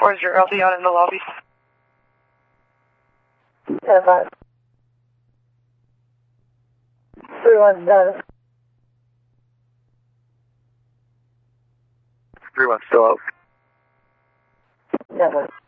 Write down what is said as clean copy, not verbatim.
340, I'll be out in the lobby. 10-5. 3-1 done. 3-1 still out. Network.